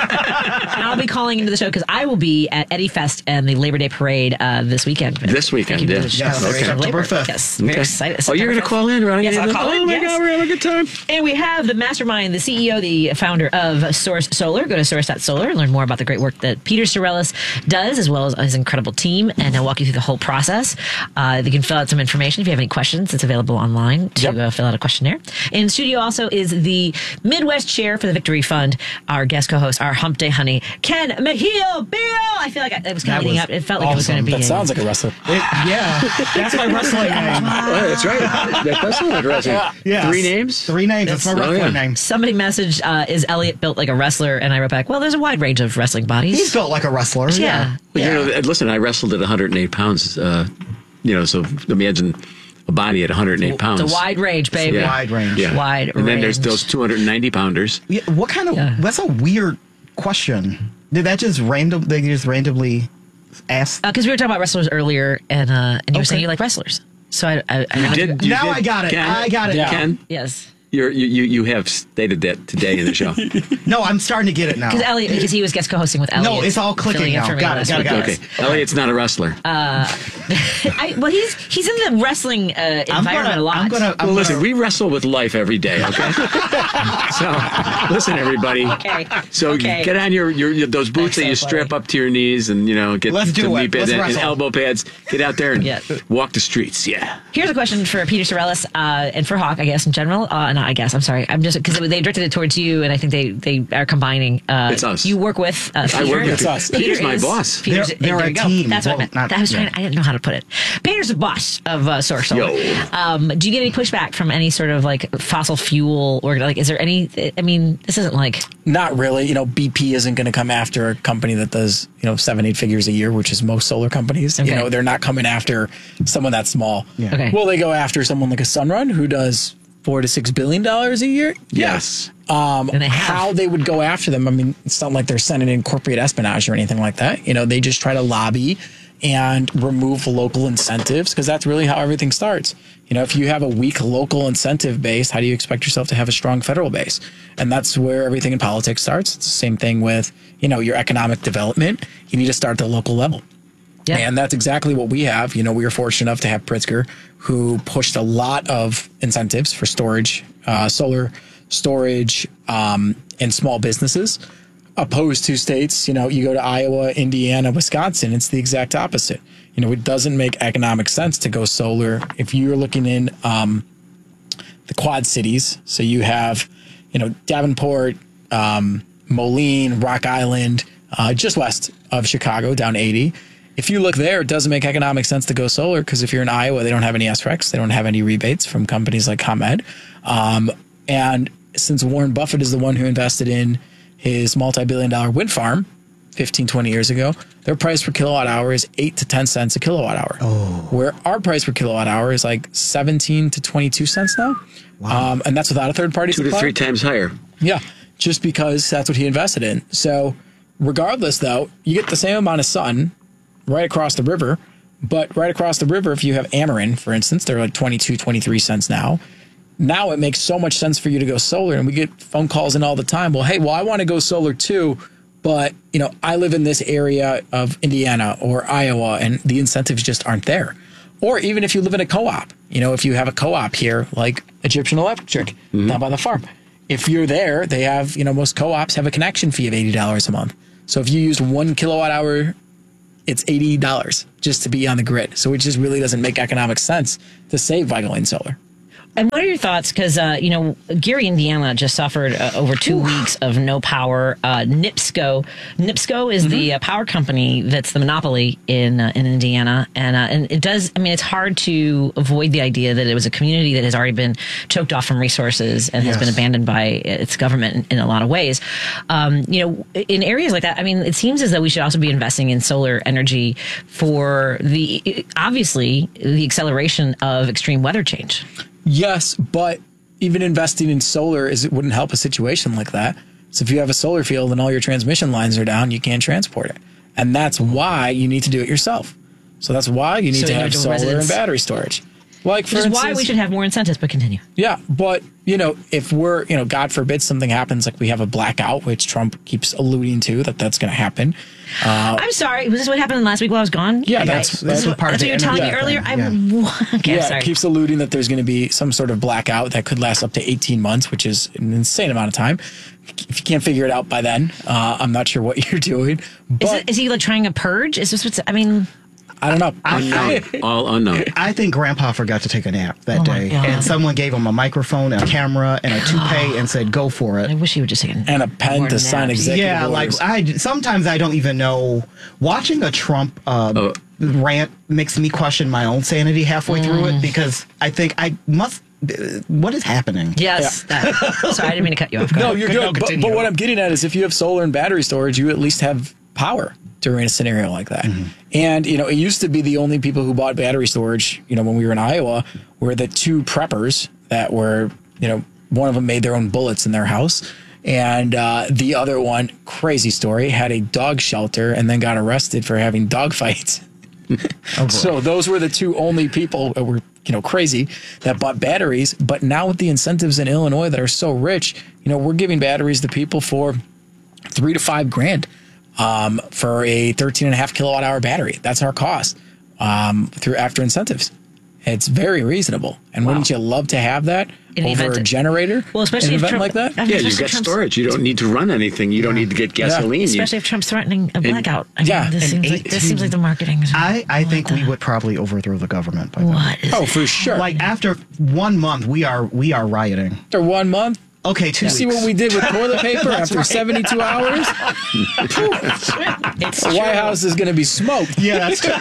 I, and I'll be calling into the show because I will be at Eddie Fest and the Labor Day Parade uh, this weekend. This weekend, Thank you yeah. for the show. Yes, okay. Labor. Oktoberfest. Yes, Okay. very excited. Oh, you're going to call in, right? Yes, I'll call oh, in. my yes. God, we're having a good time. And we have the mastermind, the C E O, the founder of Source Solar. Go to source dot solar and learn more about the great work that Peter Sorellis does, as well as his incredible team, and he'll walk you through the whole process. Uh, you can fill out some information if you have any questions. It's available online to Yep. uh, fill out a questionnaire. In studio also is the Midwest Chair for the Victory Fund, our guest co-host, our Hump Day Honey, Ken Mejio Bill. I feel like I, it was kind That of leading was up. It felt like it was going to be. That a- sounds like a wrestler. It, yeah, that's my wrestling name. Oh, that's right. That does sound like wrestling. Yes. Three names? Three names. That's, my Oh, wrestling yeah. name. Somebody messaged, uh, is Elliot built like a wrestler? And I wrote back, well, there's a wide range of wrestling bodies. He's built like a wrestler. Yeah. Well, yeah. You know, listen, I wrestled at one hundred eight pounds, uh, you know, so imagine a body at one hundred eight pounds. It's a wide range, baby. Yeah. Wide range. Yeah. Wide And then there's range. those two hundred ninety pounders. Yeah, what kind of? Yeah. That's a weird question. Did that just random? They just randomly ask? Because we were talking about wrestlers earlier, and uh, and you were Okay. saying you like wrestlers. So I, I, I You had to- did. You Now did, I got it. Ken? I got it. Yeah. Ken, yes. you're, you you you have stated that today in the show. No, I'm starting to get it now. Because Elliot, because he was guest co-hosting with Elliot. No, it's all clicking filling in now. for me Got it, last got it, week. got Okay, it. Elliot's not a wrestler. I, well, he's he's in the wrestling uh, I'm environment gonna. a lot. I'm gonna. I'm well, listen, gonna, we wrestle with life every day. Okay. So, listen, everybody. Okay. So Okay. get on your, your, your those boots That's so that you funny. strap up to your knees, and you know get Let's do some it. knee pads Let's and, and wrestle. elbow pads. Get out there and Yeah. walk the streets. Yeah. Here's a question for Peter Sorellis uh, and for Hawk, I guess, in general. Uh, not I guess, I'm sorry. I'm just, because they directed it towards you, and I think they, they are combining. Uh, It's us. You work with uh, Peter. I work with It's us. Peter He's my is- boss. Peter's, They're- they're there a you go. team. That's what I Well, meant. not- I was trying. yeah. I didn't know how to put it. Peter's the boss of uh, Source Solar. Yo. Um, do you get any pushback from any sort of like fossil fuel or like? Is there any? I mean, this isn't like. Not really. You know, B P isn't going to come after a company that does, you know, seven, eight figures a year, which is most solar companies. Okay. You know, they're not coming after someone that small. Yeah. Okay. Will they go after someone like a Sunrun who does four to six billion dollars a year? Yes. Um, And they have. how they would go after them. I mean, it's not like they're sending in corporate espionage or anything like that. You know, they just try to lobby and remove local incentives because that's really how everything starts. You know, if you have a weak local incentive base, how do you expect yourself to have a strong federal base? And that's where everything in politics starts. It's the same thing with, you know, your economic development. You need to start at the local level. Yeah. And that's exactly what we have. You know, we were fortunate enough to have Pritzker, who pushed a lot of incentives for storage, uh, solar storage, um, and small businesses, opposed to states. You know, you go to Iowa, Indiana, Wisconsin, it's the exact opposite. You know, it doesn't make economic sense to go solar if you're looking in um, the Quad Cities. So you have, you know, Davenport, um, Moline, Rock Island, uh, just west of Chicago, down eighty. If you look there, it doesn't make economic sense to go solar because if you're in Iowa, they don't have any S R E Cs. They don't have any rebates from companies like ComEd. Um, and since Warren Buffett is the one who invested in his multi-billion dollar wind farm, fifteen, twenty years ago, their price per kilowatt hour is eight to ten cents a kilowatt hour. Oh. Where our price per kilowatt hour is like seventeen to twenty-two cents now. Wow. Um, and that's without a third party Two supply. to three times higher. Yeah. Just because that's what he invested in. So regardless, though, you get the same amount of sun right across the river. But right across the river, if you have Ameren, for instance, they're like twenty-two, twenty-three cents now. Now it makes so much sense for you to go solar. And we get phone calls in all the time. Well, hey, well, I want to go solar too. But, you know, I live in this area of Indiana or Iowa, and the incentives just aren't there. Or even if you live in a co-op, you know, if you have a co-op here, like Egyptian Electric, mm-hmm. down by the farm. If you're there, they have, you know, most co-ops have a connection fee of eighty dollars a month. So if you used one kilowatt hour, it's eighty dollars just to be on the grid. So it just really doesn't make economic sense to save by going solar. And what are your thoughts? Because, uh, you know, Gary, Indiana just suffered uh, over two Ooh. weeks of no power. Uh, NIPSCO. NIPSCO is mm-hmm. the uh, power company that's the monopoly in uh, in Indiana. And, uh, and it does, I mean, it's hard to avoid the idea that it was a community that has already been choked off from resources and yes. has been abandoned by its government in, in a lot of ways. Um, you know, in areas like that, I mean, it seems as though we should also be investing in solar energy for the, obviously, the acceleration of extreme weather change. Yes, but even investing in solar is it wouldn't help a situation like that. So if you have a solar field and all your transmission lines are down, you can't transport it. And that's why you need to do it yourself. So that's why you need so to have solar residents. and battery storage. Like for Which is instance, why we should have more incentives, but continue. Yeah, but, you know, if we're, you know, God forbid something happens, like we have a blackout, which Trump keeps alluding to, that that's going to happen. Uh, I'm sorry. Was this what happened last week while I was gone? Yeah, that's, that's, that's what, part that's of what you were telling me earlier. I'm yeah. okay, yeah, sorry. It keeps alluding that there's going to be some sort of blackout that could last up to eighteen months, which is an insane amount of time. If you can't figure it out by then, uh, I'm not sure what you're doing. But is, it, is he like trying a purge? Is this what's, I mean... I don't know. Unknown. All unknown. I think Grandpa forgot to take a nap that oh day. And someone gave him a microphone, and a camera, and a toupee and said, go for it. I wish he would just take a And a pen to sign executive Yeah, orders. like, I, sometimes I don't even know. Watching a Trump uh, oh. rant makes me question my own sanity halfway mm. through it, because I think I must... What is happening? Yes. Yeah. That, sorry, I didn't mean to cut you off. No, you're good. But, but what I'm getting at is if you have solar and battery storage, you at least have power during a scenario like that. Mm-hmm. And, you know, it used to be the only people who bought battery storage, you know, when we were in Iowa, were the two preppers that were, you know, one of them made their own bullets in their house. And uh, the other one, crazy story, had a dog shelter and then got arrested for having dog fights. oh, so those were the two only people that were, you know, crazy that bought batteries. But now with the incentives in Illinois that are so rich, you know, we're giving batteries to people for three to five grand. Um, for a thirteen and a half kilowatt hour battery. That's our cost um, through after incentives. It's very reasonable. And wow. wouldn't you love to have that in over a generator? Well, especially in an if event Trump, like that? I mean, yeah, you've got Trump's, storage. You don't need to run anything. You don't need to get gasoline. Yeah. Especially if Trump's threatening a blackout. I mean, yeah. This seems, like, this seems like the marketing. I, I think we would probably overthrow the government by what then. Oh, for sure. Like after one month, we are we are rioting. After one month? Okay, two you weeks. see what we did with toilet paper after right. seventy-two hours? It's the true. White House is going to be smoked. Yeah, that's true.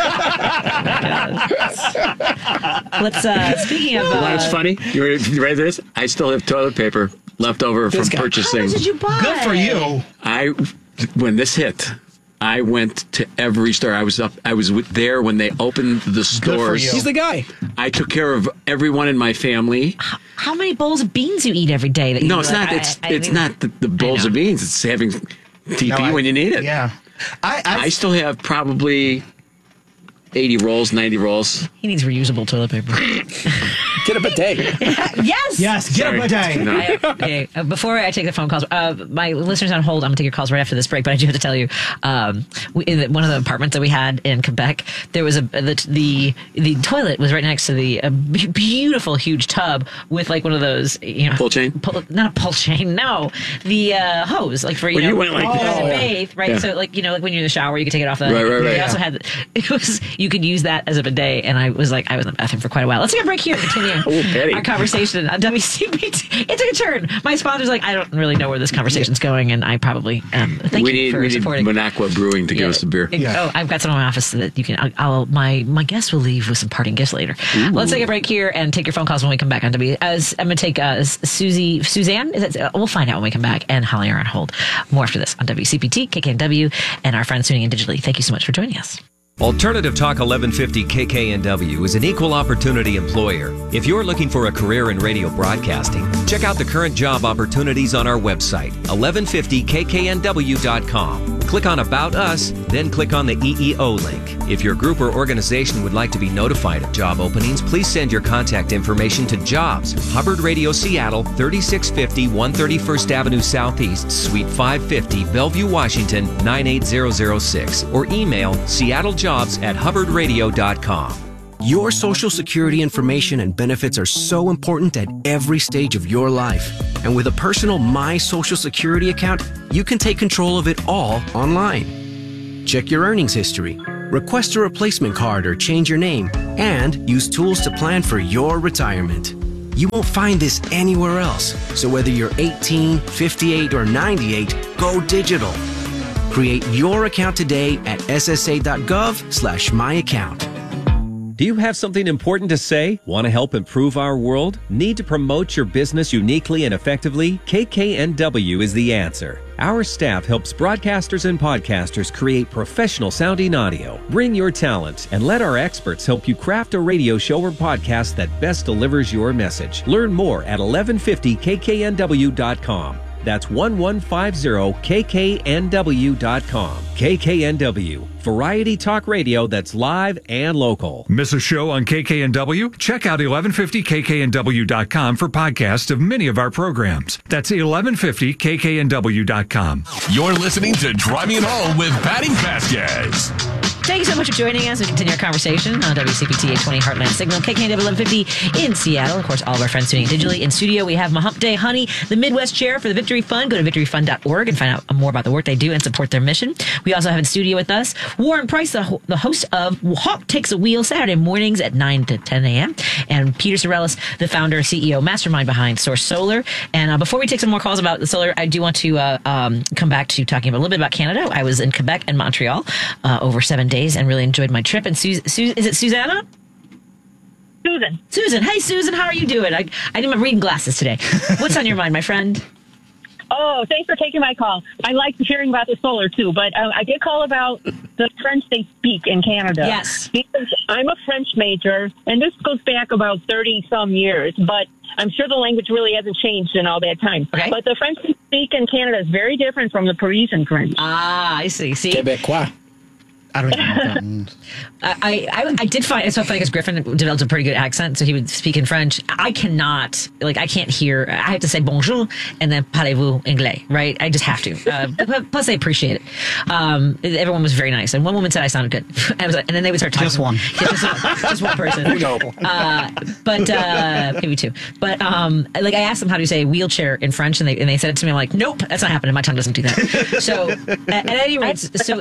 Let's, uh, speaking of... Uh, you know what's funny? You ready, you ready for this? I still have toilet paper left over this from guy. purchasing. How much did you buy? Good for you. I, when this hit... I went to every store. I was up. I was with, there when they opened the stores. He's the guy. I took care of everyone in my family. How, how many bowls of beans you eat every day? That you no, it's like, not. It's I, I it's mean, not the, the bowls of beans. It's having T P no, I, when you need it. Yeah, I I, I still have probably eighty rolls, ninety rolls. He needs reusable toilet paper. Get a bidet. Yes. Yes, get Sorry. a bidet. No. I, okay, uh, before I take the phone calls, uh, my listeners on hold, I'm going to take your calls right after this break, but I do have to tell you, um, we, in the, one of the apartments that we had in Quebec, there was a, the, the, the toilet was right next to the a beautiful, huge tub with like one of those, you know. Pull chain? Pull, not a pull chain, no. The uh, hose, like for, you when know. you went like oh, this. to bathe, right? Yeah. So like, you know, like when you're in the shower, you can take it off the. Right, right, right. They yeah. also had, it was, you you could use that as a bidet. And I was like, I was in the bathroom for quite a while. Let's take a break here and continue our conversation on W C P T. It took a turn. My sponsor's like, I don't really know where this conversation's going, and I probably um, thank we you need, for we supporting. need Monaqua Brewing to Yeah. give us a beer. Oh, I've got some in my office so that you can. I'll, I'll my my guests will leave with some parting gifts later. Ooh. Let's take a break here and take your phone calls when we come back on W. As I'm going to take uh, Susie Suzanne. Is it, uh, we'll find out when we come back. And Holly are on hold. More after this on W C P T, K K N W, and our friends tuning in digitally. Thank you so much for joining us. Alternative Talk eleven fifty K K N W is an equal opportunity employer. If you're looking for a career in radio broadcasting, check out the current job opportunities on our website, eleven fifty K K N W dot com. Click on About Us, then click on the E E O link. If your group or organization would like to be notified of job openings, please send your contact information to Jobs, Hubbard Radio Seattle, thirty-six fifty one thirty-first Avenue Southeast, Suite five fifty, Bellevue, Washington, nine eight zero zero six, or email Seattle Jobs at hubbard radio dot com. Your Social Security information and benefits are so important at every stage of your life. And with a personal My Social Security account, you can take control of it all online. Check your earnings history, request a replacement card or change your name, and use tools to plan for your retirement. You won't find this anywhere else. So whether you're eighteen, fifty-eight, or ninety-eight, go digital. Create your account today at S S A dot gov slash my account. Do you have something important to say? Want to help improve our world? Need to promote your business uniquely and effectively? K K N W is the answer. Our staff helps broadcasters and podcasters create professional sounding audio. Bring your talent and let our experts help you craft a radio show or podcast that best delivers your message. Learn more at eleven fifty K K N W dot com. That's eleven fifty K K N W dot com. K K N W, variety talk radio that's live and local. Miss a show on K K N W? Check out eleven fifty K K N W dot com for podcasts of many of our programs. That's eleven fifty K K N W dot com. You're listening to Driving It Home with Patty Vasquez. Thank you so much for joining us. We continue our conversation on W C P T eight twenty Heartland Signal, K K N W eleven fifty in Seattle. Of course, all of our friends tuning in digitally. In studio, we have Mahump Day Honey, the Midwest Chair for the Victory Fund. Go to victory fund dot org and find out more about the work they do and support their mission. We also have in studio with us Warren Price, the, ho- the host of Hawk Takes a Wheel, Saturday mornings at nine to ten a.m. And Peter Sorellis, the founder, C E O, mastermind behind Source Solar. And uh, before we take some more calls about the solar, I do want to uh, um, come back to talking about, a little bit about Canada. I was in Quebec and Montreal uh, over seven days and really enjoyed my trip. And Su- Su- is it Susanna? Susan. Susan. Hey, Susan, how are you doing? I, I need my reading glasses today. What's on your mind, my friend? Oh, thanks for taking my call. I like hearing about the solar, too, but uh, I did call about the French they speak in Canada. Yes. Because I'm a French major, and this goes back about thirty-some years, but I'm sure the language really hasn't changed in all that time. Okay. But the French they speak in Canada is very different from the Parisian French. Ah, I see. See? Quebecois. I don't even know what that means. I, I, I did find it's so funny because Griffin developed a pretty good accent, so he would speak in French. I cannot, like, I can't hear. I have to say bonjour and then parlez-vous anglais, right? I just have to. Uh, plus, I appreciate it. Um, everyone was very nice, and one woman said I sounded good. I was like, and then they would start talking. Just one. Yeah, just, one just one person. Uh, but uh, maybe two. But um, like, I asked them how do you say wheelchair in French, and they and they said it to me. I'm like, nope, that's not happening. My tongue doesn't do that. So at, at any rate, so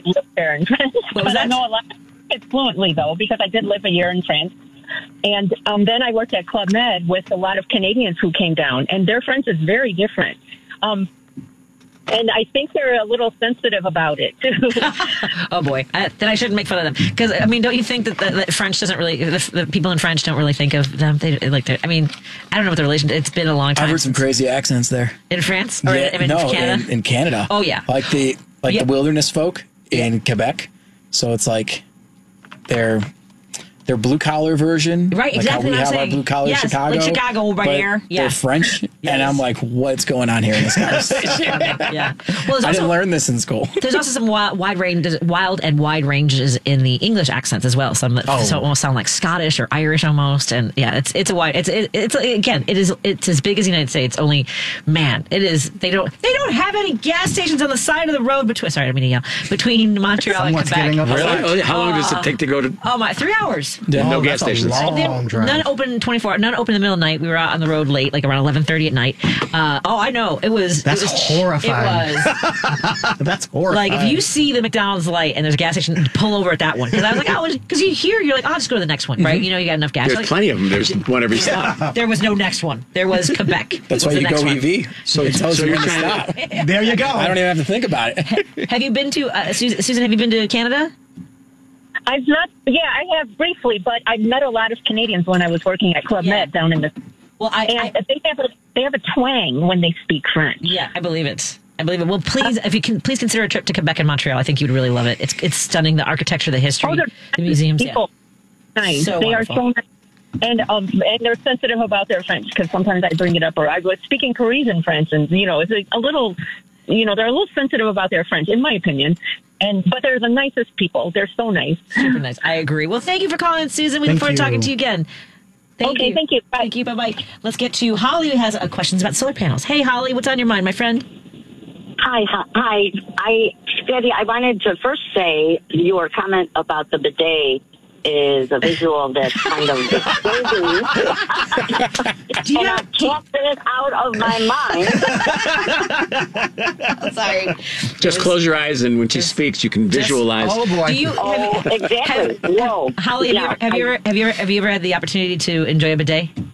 What was that? I know a lot it fluently, though, because I did live a year in France. And um, then I worked at Club Med with a lot of Canadians who came down, and their French is very different. Um, and I think they're a little sensitive about it, too. Oh, boy. I, then I shouldn't make fun of them. Because, I mean, don't you think that, that, that French doesn't really, the, the people in French don't really think of them? They like, I mean, I don't know what the relation, it's been a long time. I've heard some crazy accents there. In France? Or yeah, in, in no, Canada? In, in Canada. Oh, yeah. Like the, like yeah. the wilderness folk in Quebec. So it's like their their blue collar version, right? Like Exactly. How we what have I'm our saying. blue collar yes, Chicago, like Chicago right here. Yeah, they're French, yes. And I'm like, what's going on here in this conversation? Yeah. Well, I also, didn't learn this in school. There's also some wild, wide range, wild and wide ranges in the English accents as well. Some that Oh. so almost sound like Scottish or Irish almost, and yeah, it's it's a wide. It's it, it's again, it is it's as big as the United States. Only, man, it is. They don't they don't have any gas stations on the side of the road between. Sorry, I mean, yeah, between Montreal Someone's and Quebec. getting up. Really? Oh, how long does it take to go to? Oh my, three hours. hours. Yeah, no Oh, gas that's a stations. long drive. None open twenty-four hours. None open in the middle of the night. We were out on the road late, like around eleven thirty at night. Uh, oh, I know. It was. That's it was, horrifying. It was. That's horrifying. Like, if you see the McDonald's light and there's a gas station, pull over at that one. Because I was like, oh, because you hear, you're like, oh, I'll just go to the next one, right? Mhm. You know, you got enough gas. There's Like, plenty of them. There's one every stop. there was no next one. There was Quebec. That's was why the you next go one. E V. So it tells so you you're when to trying stop. to- There you go. I don't even have to think about it. Have you been to, uh, Susan, Susan, have you been to Canada? I've not. Yeah, I have briefly, but I met a lot of Canadians when I was working at Club Med down in the. Well, I, and I, they have a they have a twang when they speak French. Yeah, I believe it. I believe it. Well, please, if you can, please consider a trip to Quebec and Montreal. I think you'd really love it. It's it's stunning. The architecture, the history, Oh, they're the museums. Yeah. people. Nice. So they wonderful. are so nice. And um, and they're sensitive about their French because sometimes I bring it up. Or I was speaking Parisian French, and you know, it's a, a little, you know, they're a little sensitive about their French, in my opinion. And but they're the nicest people. They're so nice. Super nice. I agree. Well, thank you for calling, Susan. We Thank look forward to talking you. to you again. Thank Okay, you. thank you. Bye. Thank you. Bye bye. Let's get to Holly, who has uh, questions about solar panels. Hey, Holly, what's on your mind, my friend? Hi, hi, hi. I, Betty, I wanted to first say your comment about the bidet is a visual that's kind of disturbing. And I can't get it out of my mind. Sorry. Just close your eyes, and when she speaks, you can visualize. Oh boy! Do you Oh, have, exactly. have, Whoa. Holly, have, Yeah, you ever, have you I- ever have you ever have you ever had the opportunity to enjoy a bidet?